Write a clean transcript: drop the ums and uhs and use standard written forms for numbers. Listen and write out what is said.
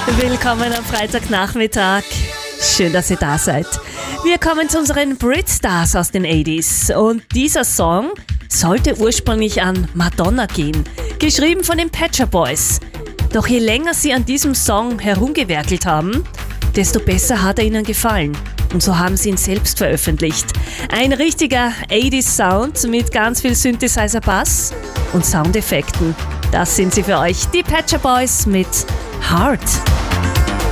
Willkommen am Freitagnachmittag. Schön, dass ihr da seid. Wir kommen zu unseren Brit-Stars aus den 80s. Und dieser Song sollte ursprünglich an Madonna gehen, geschrieben von den Pet Shop Boys. Doch je länger sie an diesem Song herumgewerkelt haben, desto besser hat er ihnen gefallen. Und so haben sie ihn selbst veröffentlicht. Ein richtiger 80s Sound mit ganz viel Synthesizer-Bass und Soundeffekten. Das sind sie für euch, die Pet Shop Boys mit Heart.